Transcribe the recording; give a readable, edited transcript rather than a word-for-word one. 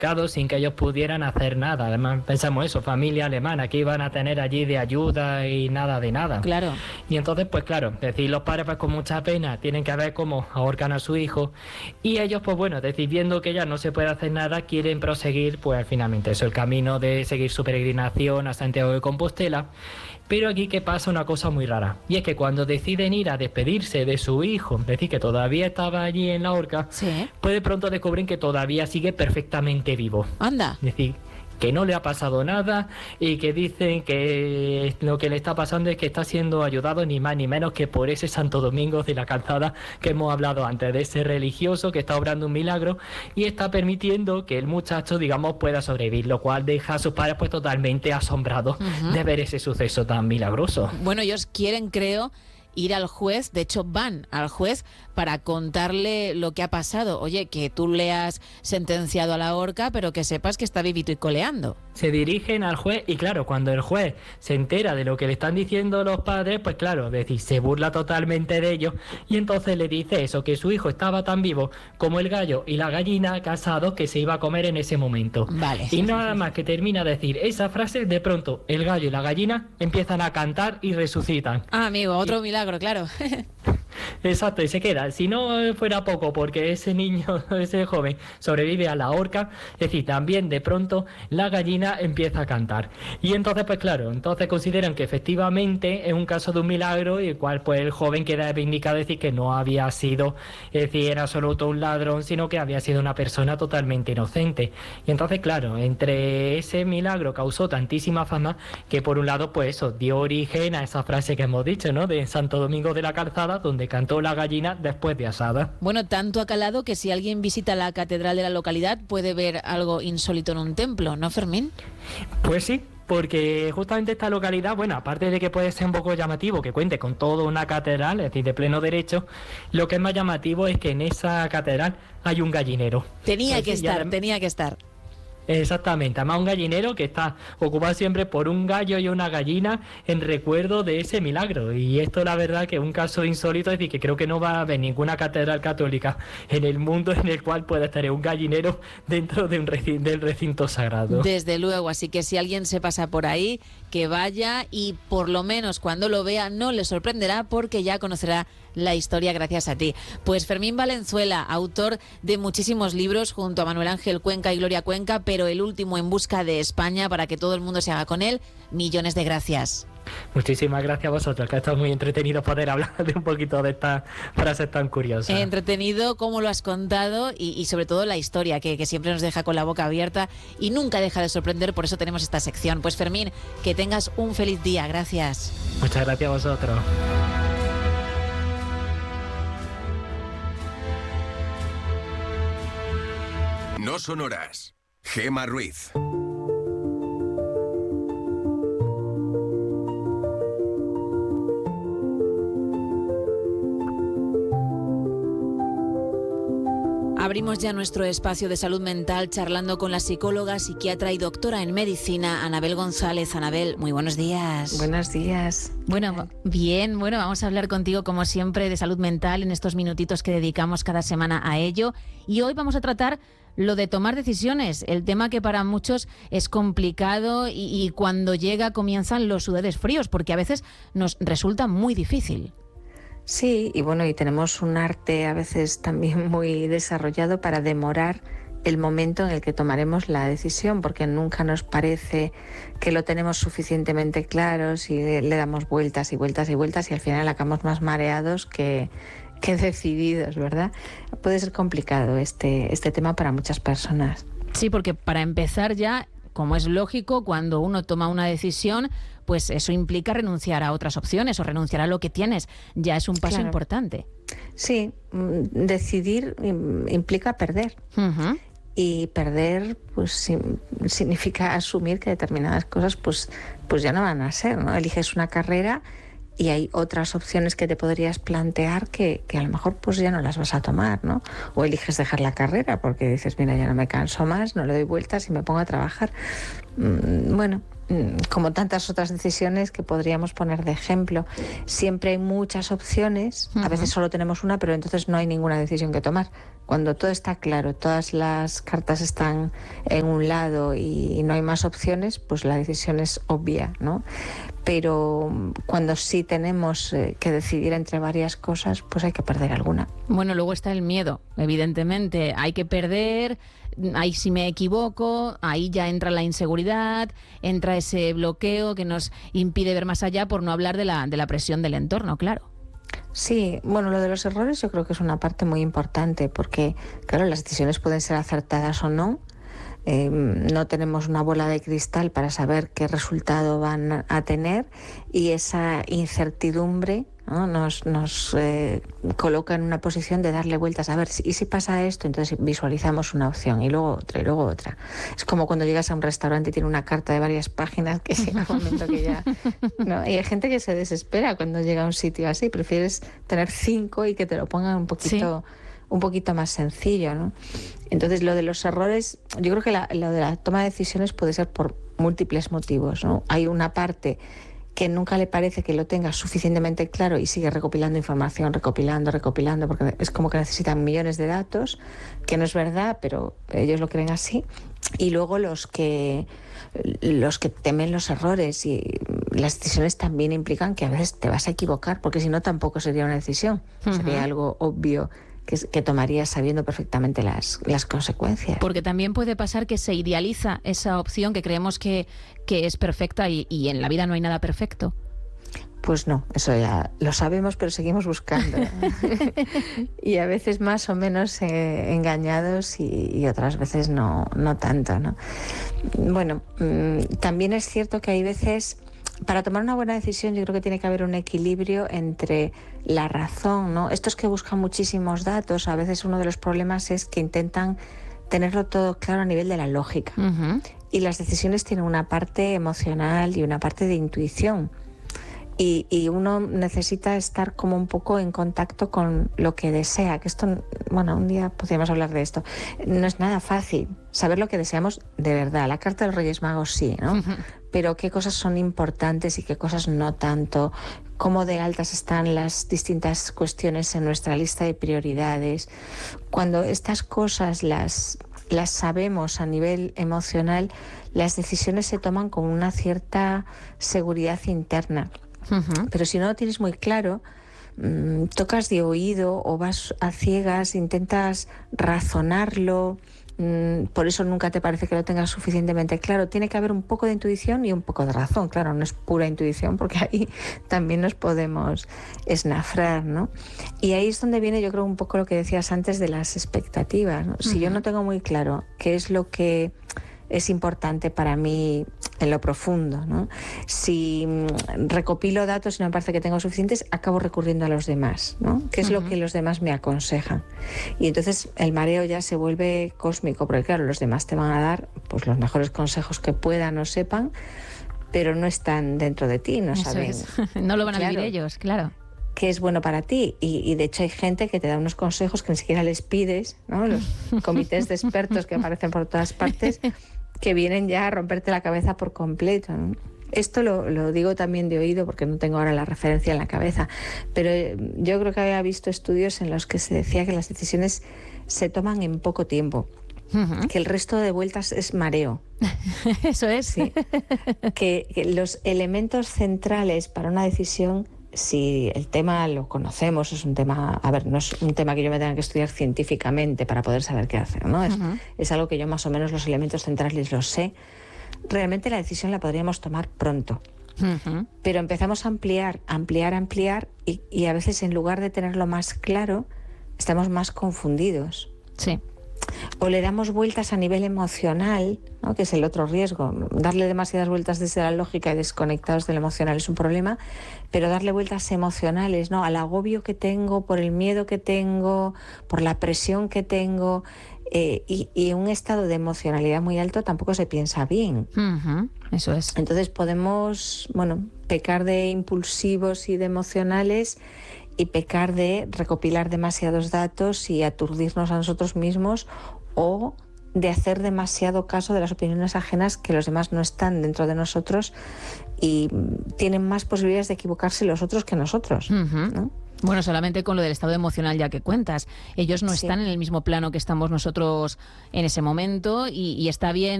sin que ellos pudieran hacer nada. Además, pensamos eso, familia alemana, que iban a tener allí de ayuda y nada de nada. Claro. Y entonces, pues claro, decir, los padres pues con mucha pena tienen que ver cómo ahorcan a su hijo, y ellos, pues bueno, decir, viendo que ya no se puede hacer nada, quieren proseguir, pues finalmente eso, el camino de seguir su peregrinación a Santiago de Compostela. Pero aquí que pasa una cosa muy rara, y es que cuando deciden ir a despedirse de su hijo, es decir, que todavía estaba allí en la horca, Sí. pues de pronto descubren que todavía sigue perfectamente vivo. Anda. Es decir, que no le ha pasado nada, y que dicen que lo que le está pasando es que está siendo ayudado ni más ni menos que por ese Santo Domingo de la Calzada que hemos hablado antes, de ese religioso que está obrando un milagro y está permitiendo que el muchacho, digamos, pueda sobrevivir, lo cual deja a sus padres pues totalmente asombrados de ver ese suceso tan milagroso. Bueno, ellos quieren, creo, ir al juez, de hecho van al juez para contarle lo que ha pasado. Oye, que tú le has sentenciado a la horca, pero que sepas que está vivito y coleando. Se dirigen al juez y claro, cuando el juez se entera de lo que le están diciendo los padres, pues claro, es decir, se burla totalmente de ellos, y entonces le dice eso, que su hijo estaba tan vivo como el gallo y la gallina casados que se iba a comer en ese momento. Vale. Y nada más que termina de decir esa frase, de pronto el gallo y la gallina empiezan a cantar y resucitan. Ah, amigo, otro milagro, claro. Exacto, y se queda. Si no fuera poco porque ese niño, ese joven, sobrevive a la horca, es decir, también de pronto la gallina empieza a cantar. Y entonces, pues claro, entonces consideran que efectivamente es un caso de un milagro, y el cual pues el joven queda vindicado, decir que no había sido, es decir, en absoluto un ladrón, sino que había sido una persona totalmente inocente. Y entonces, claro, entre ese milagro causó tantísima fama que por un lado, pues eso, dio origen a esa frase que hemos dicho, ¿no? De Santo Domingo de la Calzada, donde cantó la gallina después de asada. Bueno, tanto ha calado que si alguien visita la catedral de la localidad puede ver algo insólito en un templo, ¿no, Fermín? Pues sí, porque justamente esta localidad, bueno, aparte de que puede ser un poco llamativo, que cuente con toda una catedral, es decir, de pleno derecho, lo que es más llamativo es que en esa catedral hay un gallinero. Tenía que Entonces, estar. Exactamente, además un gallinero que está ocupado siempre por un gallo y una gallina en recuerdo de ese milagro. Y esto la verdad que es un caso insólito, es decir, que creo que no va a haber ninguna catedral católica en el mundo en el cual pueda estar un gallinero dentro de del recinto sagrado. Desde luego, así que si alguien se pasa por ahí, que vaya, y por lo menos cuando lo vea no le sorprenderá porque ya conocerá la historia gracias a ti. Pues Fermín Valenzuela, autor de muchísimos libros junto a Manuel Ángel Cuenca y Gloria Cuenca, pero el último En busca de España, para que todo el mundo se haga con él. Millones de gracias. Muchísimas gracias a vosotros, que ha estado muy entretenido poder hablar de un poquito de estas frases tan curiosas. Entretenido como lo has contado, y sobre todo la historia, que siempre nos deja con la boca abierta y nunca deja de sorprender, por eso tenemos esta sección. Pues Fermín, que tengas un feliz día. Gracias. Muchas gracias a vosotros. No son horas. Gema Ruiz. Abrimos ya nuestro espacio de salud mental charlando con la psicóloga, psiquiatra y doctora en medicina, Anabel González. Anabel, muy buenos días. Buenos días. Bueno, bien, vamos a hablar contigo como siempre de salud mental en estos minutitos que dedicamos cada semana a ello. Y hoy vamos a tratar lo de tomar decisiones, el tema que para muchos es complicado y cuando llega comienzan los sudores fríos, porque a veces nos resulta muy difícil. Sí, y bueno, y tenemos un arte a veces también muy desarrollado para demorar el momento en el que tomaremos la decisión, porque nunca nos parece que lo tenemos suficientemente claro si le damos vueltas y vueltas y vueltas y al final acabamos más mareados que decididos, ¿verdad? Puede ser complicado este tema para muchas personas. Sí, porque para empezar ya, como es lógico, cuando uno toma una decisión, pues eso implica renunciar a otras opciones o renunciar a lo que tienes. Ya es un paso importante. Sí, decidir implica perder. Uh-huh. Y perder pues significa asumir que determinadas cosas pues ya no van a ser, ¿no? Eliges una carrera y hay otras opciones que te podrías plantear que a lo mejor pues ya no las vas a tomar, ¿no? O eliges dejar la carrera porque dices, mira, ya no me canso más, no le doy vueltas y me pongo a trabajar. Bueno, como tantas otras decisiones que podríamos poner de ejemplo. Siempre hay muchas opciones, a veces solo tenemos una, pero entonces no hay ninguna decisión que tomar. Cuando todo está claro, todas las cartas están en un lado y no hay más opciones, pues la decisión es obvia, ¿no? Pero cuando sí tenemos que decidir entre varias cosas, pues hay que perder alguna. Bueno, luego está el miedo, evidentemente. Hay que perder, ahí si me equivoco, ahí ya entra la inseguridad, entra ese bloqueo que nos impide ver más allá, por no hablar de la presión del entorno, claro. Sí, bueno, lo de los errores yo creo que es una parte muy importante porque, claro, las decisiones pueden ser acertadas o no. No tenemos una bola de cristal para saber qué resultado van a tener y esa incertidumbre, ¿no? nos coloca en una posición de darle vueltas. A ver, ¿y si pasa esto? Entonces visualizamos una opción y luego otra y luego otra. Es como cuando llegas a un restaurante y tiene una carta de varias páginas que llega un momento que ya... ¿no? Y hay gente que se desespera cuando llega a un sitio así. Prefieres tener 5 y que te lo pongan un poquito... Sí. Un poquito más sencillo, ¿no? Entonces, lo de los errores, yo creo que lo de la toma de decisiones puede ser por múltiples motivos, ¿no? Hay una parte que nunca le parece que lo tenga suficientemente claro y sigue recopilando información, recopilando, porque es como que necesitan millones de datos, que no es verdad, pero ellos lo creen así. Y luego los que temen los errores, y las decisiones también implican que a veces te vas a equivocar, porque si no tampoco sería una decisión, sería algo obvio que tomarías sabiendo perfectamente las consecuencias. Porque también puede pasar que se idealiza esa opción que creemos que es perfecta y en la vida no hay nada perfecto. Pues no, eso ya lo sabemos, pero seguimos buscando. Y a veces más o menos engañados y otras veces no tanto, ¿no? Bueno, también es cierto que hay veces... Para tomar una buena decisión yo creo que tiene que haber un equilibrio entre la razón, ¿no? Estos que buscan muchísimos datos, a veces uno de los problemas es que intentan tenerlo todo claro a nivel de la lógica. Y las decisiones tienen una parte emocional y una parte de intuición. Y uno necesita estar como un poco en contacto con lo que desea, que esto, bueno, un día podríamos hablar de esto. No es nada fácil saber lo que deseamos de verdad. La carta de los Reyes Magos sí, ¿no? Pero qué cosas son importantes y qué cosas no tanto, cómo de altas están las distintas cuestiones en nuestra lista de prioridades. Cuando estas cosas las sabemos a nivel emocional, las decisiones se toman con una cierta seguridad interna. Pero si no lo tienes muy claro, tocas de oído o vas a ciegas, intentas razonarlo, por eso nunca te parece que lo tengas suficientemente claro. Tiene que haber un poco de intuición y un poco de razón. Claro, no es pura intuición porque ahí también nos podemos esnafrar, ¿no? Y ahí es donde viene, yo creo, un poco lo que decías antes de las expectativas, ¿no? Si yo no tengo muy claro qué es lo que es importante para mí en lo profundo, ¿no? Si recopilo datos y no me parece que tengo suficientes, acabo recurriendo a los demás, ¿no? ¿Qué es lo que los demás me aconsejan? Y entonces el mareo ya se vuelve cósmico, porque claro, los demás te van a dar pues los mejores consejos que puedan o sepan, pero no están dentro de ti, no saben. No lo van a vivir ellos, claro. Qué es bueno para ti y de hecho hay gente que te da unos consejos que ni siquiera les pides, ¿no? Los comités de expertos que aparecen por todas partes, que vienen ya a romperte la cabeza por completo, ¿no? Esto lo digo también de oído porque no tengo ahora la referencia en la cabeza, pero yo creo que había visto estudios en los que se decía que las decisiones se toman en poco tiempo, que el resto de vueltas es mareo. Eso es. Sí. Que los elementos centrales para una decisión, si el tema lo conocemos, es un tema, a ver, no es un tema que yo me tenga que estudiar científicamente para poder saber qué hacer, ¿no? Es algo que yo más o menos los elementos centrales los sé. Realmente la decisión la podríamos tomar pronto. Pero empezamos a ampliar y a veces en lugar de tenerlo más claro, estamos más confundidos. Sí. O le damos vueltas a nivel emocional, ¿no? Que es el otro riesgo. Darle demasiadas vueltas desde la lógica y desconectados del emocional es un problema, pero darle vueltas emocionales, ¿no? Al agobio que tengo, por el miedo que tengo, por la presión que tengo, y un estado de emocionalidad muy alto tampoco se piensa bien. Eso es. Entonces podemos, pecar de impulsivos y de emocionales y pecar de recopilar demasiados datos y aturdirnos a nosotros mismos o de hacer demasiado caso de las opiniones ajenas, que los demás no están dentro de nosotros y tienen más posibilidades de equivocarse los otros que nosotros, ¿no? Bueno, solamente con lo del estado emocional ya que cuentas. Ellos no están en el mismo plano que estamos nosotros en ese momento y está bien